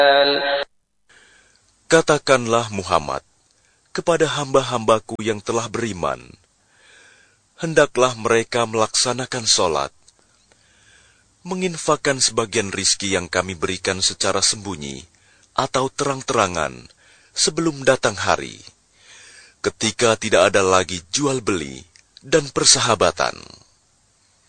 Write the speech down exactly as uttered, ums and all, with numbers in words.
Katakanlah Muhammad kepada hamba-hambaku yang telah beriman, hendaklah mereka melaksanakan sholat, menginfakkan sebagian rizki yang kami berikan secara sembunyi atau terang-terangan sebelum datang hari, ketika tidak ada lagi jual beli dan persahabatan.